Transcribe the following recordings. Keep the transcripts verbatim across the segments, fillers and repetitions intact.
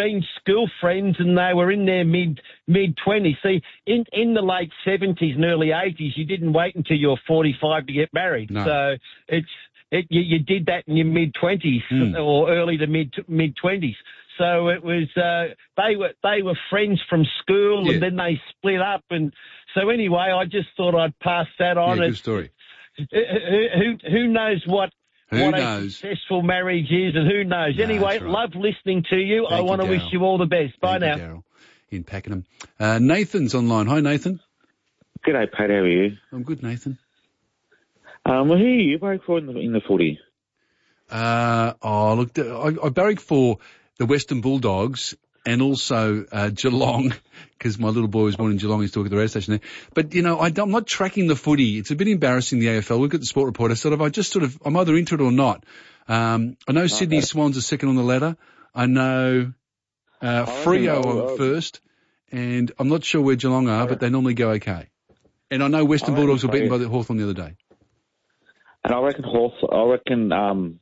been school friends and they were in their mid mid twenties. See, in in the late seventies and early eighties, you didn't wait until you were forty-five to get married. No. So it's it you, you did that in your mid twenties Mm. or early to mid mid twenties. So it was uh, they were they were friends from school, Yeah. and then they split up. And so anyway, I just thought I'd pass that on. Yeah, good story. Who, who, who knows what Who what knows? a successful marriage is, and who knows? No, anyway, that's right. love listening to you. Thank I you, want to wish Daryl. you all the best. Bye Thank now. you, Daryl, in Pakenham. Uh, Nathan's online. Hi, Nathan. G'day, Pat. How are you? I'm good, Nathan. Um, well, who are you barrack for in the, in the footy? Uh, oh, look, I, I barrack for the Western Bulldogs and also uh, Geelong, because my little boy was born in Geelong. He's talking at the radio station there. But, you know, I don't, I'm not tracking the footy. It's a bit embarrassing, the A F L. Look at the Sport Report. I sort of, I just sort of, I'm either into it or not. Um, I know okay. Sydney Swans are second on the ladder. I know uh, Freo are first, and I'm not sure where Geelong are, but they normally go okay. And I know Western I Bulldogs were beaten by the Hawthorn the other day. And I reckon Hawthorn, I reckon, um,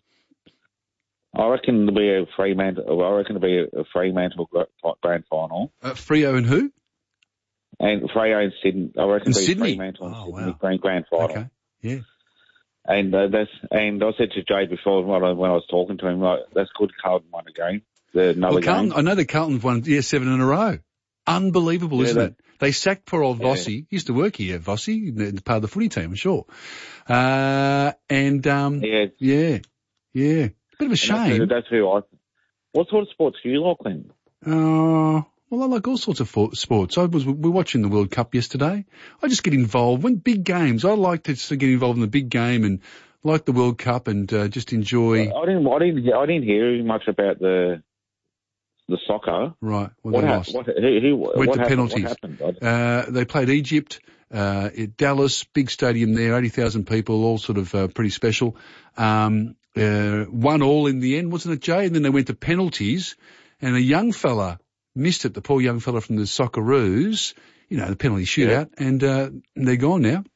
I reckon there'll be a Fremantle. I reckon there'll be a Fremantle grand final. Uh, Freo and who? And Freo and Sydney. I reckon there'll be Sydney? Fremantle and oh, Sydney wow. grand grand final. Okay. Yeah. And uh, that's and I said to Jay before when I, when I was talking to him, like, that's good. Carlton won a game. The another well, Carlton, game. I know that Carlton's won yeah seven in a row. Unbelievable, yeah, isn't that, it? They sacked poor old yeah. Vossi. He used to work here, Vossi, part of the footy team, I'm sure. Uh, and um, yeah, yeah, yeah. Bit of a shame. That's, that's who I. What sort of sports do you like, Clint? Uh, well, I like all sorts of for- sports. I was we were watching the World Cup yesterday. I just get involved when big games. I like to, to get involved in the big game and like the World Cup and uh, just enjoy. I didn't. I didn't. I didn't hear much about the the soccer. Right. Well, what they ha- lost. What, who, who, Went what to happened? penalties. What happened? Uh, they played Egypt. Uh, at Dallas, big stadium there, eighty thousand people, all sort of uh, pretty special. Um, uh, one all in the end, wasn't it, Jay? And then they went to penalties, and a young fella missed it, the poor young fella from the Socceroos, you know, the penalty shootout, yeah. and uh, they're gone now.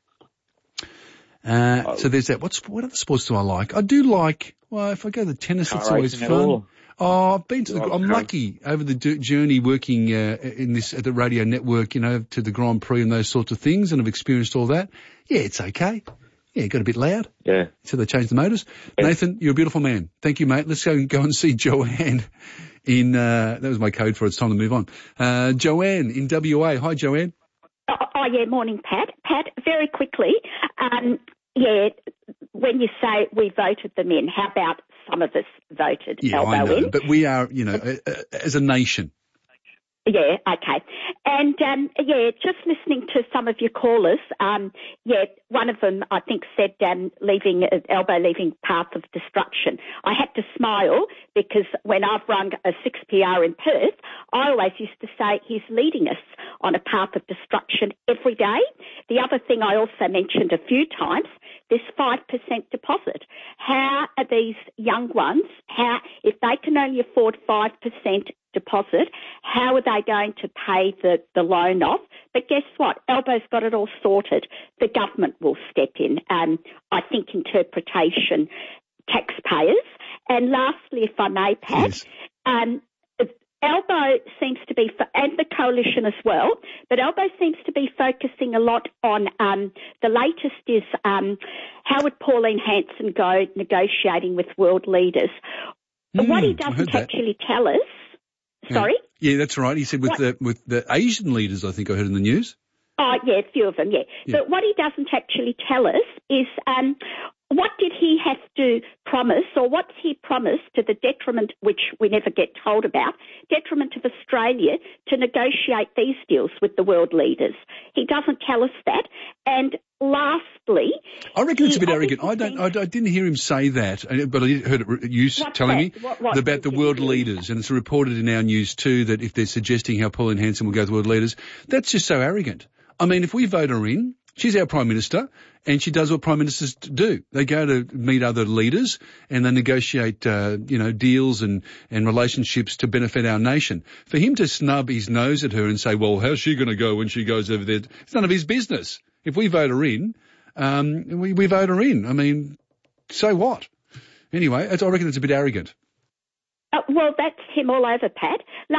Uh, oh. So there's that. What's, what other sports do I like? I do like, well, if I go to tennis, it's always fun. Oh, I've been to the, I'm lucky over the journey working, uh, in this, at the radio network, you know, to the Grand Prix and those sorts of things, and I've experienced all that. Yeah, it's okay. Yeah, it got a bit loud. Yeah. So they changed the motors. Yeah. Nathan, you're a beautiful man. Thank you, mate. Let's go and go and see Joanne in, uh, that was my code for it. It's time to move on. Uh, Joanne in W A. Hi, Joanne. Oh, oh yeah, morning, Pat. Pat, very quickly, um, yeah, when you say we voted them in, how about some of us voted yeah, elbow I know, in? But we are, you know, uh, uh, as a nation. Yeah, okay. And, um, yeah, just listening to some of your callers, um, yeah, one of them, I think, said um, leaving, uh, elbow leaving path of destruction. I had to smile because when I've rung a six P R in Perth, I always used to say he's leading us on a path of destruction every day. The other thing I also mentioned a few times, this five percent deposit. How are these young ones, how, if they can only afford five percent deposit, how are they going to pay the, the loan off? But guess what? Elbow's got it all sorted. The government will step in. Um, I think interpretation, taxpayers. And lastly, if I may, Pat, yes. um, Elbow seems to be, and the coalition as well, but Elbow seems to be focusing a lot on, um, the latest is um, how would Pauline Hanson go negotiating with world leaders? Mm, what he doesn't actually tell us, yeah. sorry? Yeah, that's right. He said with what? the with the Asian leaders, I think I heard in the news. Oh, yeah, a few of them, yeah. yeah. But what he doesn't actually tell us is um, what did he have to promise, or what's he promised to the detriment, which we never get told about, detriment of Australia to negotiate these deals with the world leaders? He doesn't tell us that. And lastly, I reckon it's a bit arrogant. I don't. I, I didn't hear him say that, but I heard it, you telling that? me what, what about the world leaders, and it's reported in our news too that if they're suggesting how Pauline Hanson will go to the world leaders, that's just so arrogant. I mean, if we vote her in, she's our Prime Minister, and she does what Prime Ministers do. They go to meet other leaders, and they negotiate, uh, you know, deals and, and relationships to benefit our nation. For him to snub his nose at her and say, well, how's she going to go when she goes over there? It's none of his business. If we vote her in, um, we, we vote her in. I mean, so what? Anyway, I reckon it's a bit arrogant. Uh, well, that's him all over, Pat.